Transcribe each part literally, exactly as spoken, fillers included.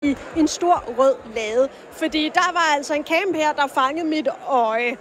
i en stor rød lade. Fordi der var altså en camp her, der fangede mit øje.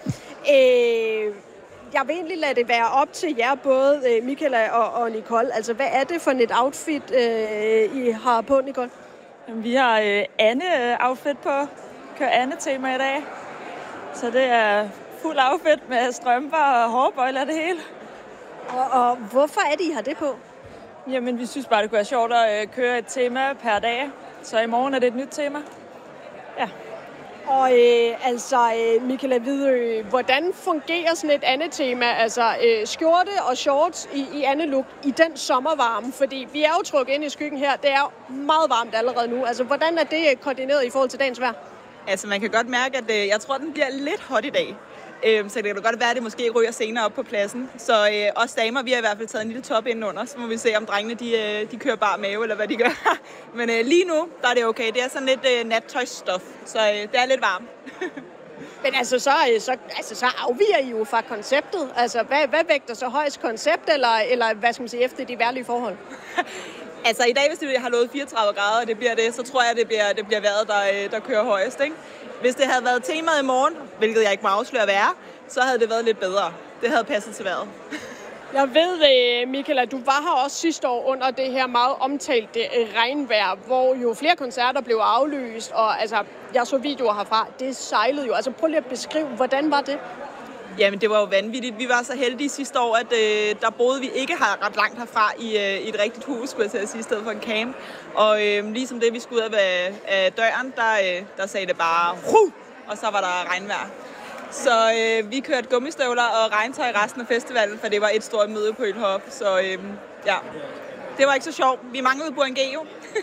Øh, jeg vil egentlig lade det være op til jer, både øh, Michaela og, og Nicole. Altså, hvad er det for et outfit, øh, I har på, Nicole? Jamen, vi har øh, Anne-outfit på. Kører Anne-tema i dag. Så det er fuld outfit med strømper og hårbøjler og det hele. Og, og hvorfor er det, I har det på? Jamen, vi synes bare, det kunne være sjovt at øh, køre et tema per dag. Så i morgen er det et nyt tema. Ja. Og øh, altså, øh, Michaela Hvidø, hvordan fungerer sådan et andet tema? Altså, øh, skjorte og shorts i, i andet look i den sommervarme? Fordi vi er jo trukket ind i skyggen her. Det er jo meget varmt allerede nu. Altså, hvordan er det koordineret i forhold til dagens vejr? Altså, man kan godt mærke, at øh, jeg tror, den bliver lidt hot i dag. Øh, så det kan godt være, at det måske ryger senere op på pladsen. Så øh, os damer, vi har i hvert fald taget en lille top indenunder. Så må vi se, om drengene de, øh, de kører bare mave, eller hvad de gør. Men øh, lige nu, der er det okay. Det er sådan lidt øh, nattøjsstof, så øh, det er lidt varmt. Men altså så, så, altså, så afviger I jo fra konceptet. Altså, hvad, hvad vægter så højst, koncept, eller, eller hvad skal man sige, efter de vejrlige forhold? Altså i dag, hvis det har lovet fireogtredive grader, og det bliver det, så tror jeg, det bliver, det bliver vejret, der, der kører højest, ikke? Hvis det havde været temaet i morgen, hvilket jeg ikke må afsløre at være, så havde det været lidt bedre. Det havde passet til vejret. Jeg ved, Michaela, du var her også sidste år under det her meget omtalte regnvejr, hvor jo flere koncerter blev aflyst, og altså, jeg så videoer herfra, det sejlede jo. Altså prøv lige at beskrive, hvordan var det? Jamen, det var jo vanvittigt. Vi var så heldige sidste år, at øh, der boede vi ikke ret langt herfra i, øh, i et rigtigt hus, skulle jeg til at sige, i stedet for en camp. Og øh, ligesom det, vi skulle ud af, af døren, der, øh, der sagde det bare Ruh! Og så var der regnvejr. Så øh, vi kørte gummistøvler og regntøj resten af festivalen, for det var et stort møde på Ølhop. Så øh, ja, det var ikke så sjovt. Vi manglede Burangeo.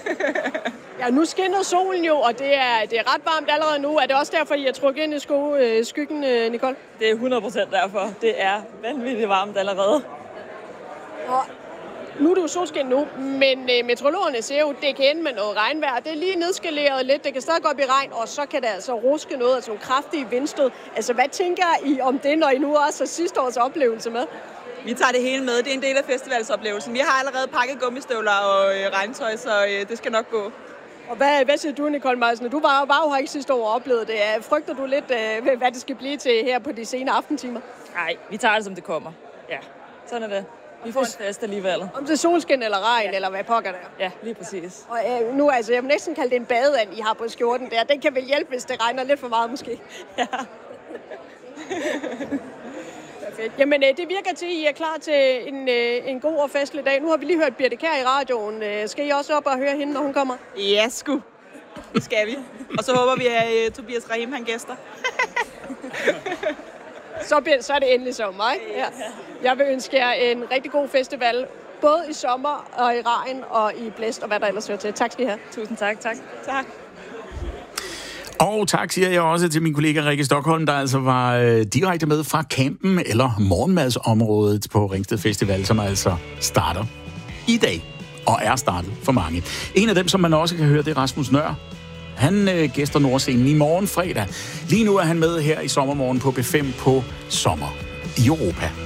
Ja, nu skinner solen jo, og det er, det er ret varmt allerede nu. Er det også derfor, I er trukket ind i sko, øh, skyggen, øh, Nicole? Det er hundrede procent derfor. Det er vanvittigt varmt allerede. Og nu er det jo solskin nu, men øh, meteorologerne siger jo, at det kan ende med noget regnvejr. Det er lige nedskaleret lidt, det kan stadig gå op i regn, og så kan det altså ruske noget, altså nogle kraftige vindstød. Altså, hvad tænker I om det, når I nu også har sidste års oplevelse med? Vi tager det hele med. Det er en del af festivalsoplevelsen. Vi har allerede pakket gummistøvler og øh, regntøj, så øh, det skal nok gå. Og hvad, hvad siger du, Nicole Meisner? Du var, var jo her ikke sidste år og oplevede det. Frygter du lidt, øh, hvad det skal blive til her på de sene aftentimer? Nej, vi tager det, som det kommer. Ja, sådan er det. Vi får en fest alligevel. Om det er solskin eller regn, ja. Eller hvad pokker det er. Ja, lige præcis. Og øh, nu, altså, jeg vil næsten kalde det en badeand, I har på skjorten der. Den kan vel hjælpe, hvis det regner lidt for meget, måske. Ja. Perfekt. Jamen, øh, det virker til, at I er klar til en, øh, en god og festlig dag. Nu har vi lige hørt Birthe Kjær i radioen. Øh, skal I også op og høre hende, når hun kommer? Ja, sgu. Det skal vi. Og så håber vi, at uh, Tobias Rahim, han gæster. så, så er det endelig sommer, ikke? Ja. Jeg vil ønske jer en rigtig god festival, både i sommer og i regn og i blæst og hvad der ellers hører til. Tak skal I have. Tusind tak. Tak. Tak. Og tak siger jeg også til min kollega Rikke Stockholm, der altså var øh, direkte med fra campen eller morgenmadsområdet på Ringsted Festival, som altså starter i dag og er startet for mange. En af dem, som man også kan høre, det er Rasmus Nøhr. Han øh, gæster Nordscenen i morgen fredag. Lige nu er han med her i Sommermorgen på B fem på Sommer i Europa.